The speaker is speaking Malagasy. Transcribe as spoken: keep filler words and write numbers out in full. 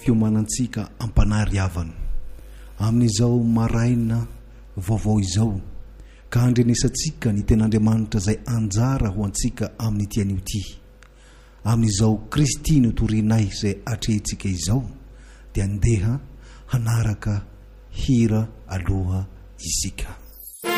fiomanantsika ampanary havana amin'izao maraina vaovao izao ka andrenesantsika ny ten'Andriamanitra izay anjara ho antsika amin'ny tian'io ty amin'izao Kristy no torinay izay atrehintsika izao dia andeha hanaraka hira aloha isika.